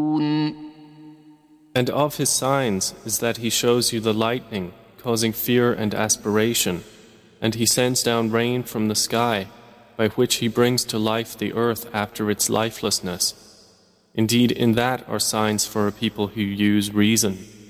And of his signs is that he shows you the lightning, causing fear and aspiration, and he sends down rain from the sky, by which he brings to life the earth after its lifelessness. Indeed, in that are signs for a people who use reason.